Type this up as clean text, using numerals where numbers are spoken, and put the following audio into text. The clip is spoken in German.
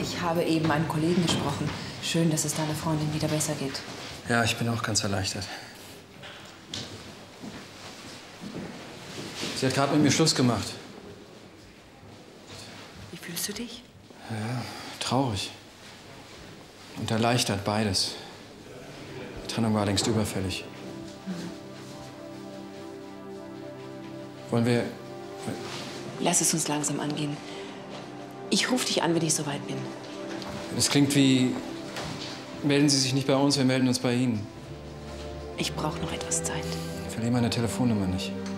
Ich habe eben einen Kollegen gesprochen. Schön, dass es deiner Freundin wieder besser geht. Ja, ich bin auch ganz erleichtert. Sie hat gerade mit mir Schluss gemacht. Wie fühlst du dich? Ja, traurig. Und erleichtert, beides. Die Trennung war längst überfällig. Wollen wir... Lass es uns langsam angehen. Ich rufe dich an, wenn ich soweit bin. Das klingt wie... Melden Sie sich nicht bei uns, wir melden uns bei Ihnen. Ich brauche noch etwas Zeit. Ich verliere meine Telefonnummer nicht.